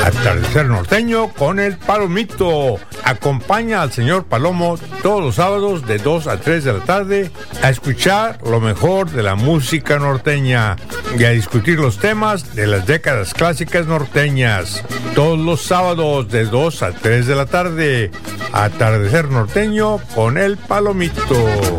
Atardecer Norteño con el Palomito. Acompaña al señor Palomo todos los sábados de 2 a 3 de la tarde a escuchar lo mejor de la música norteña y a discutir los temas de las décadas clásicas norteñas. Todos los sábados de 2 a 3 de la tarde. Atardecer Norteño con el Palomito.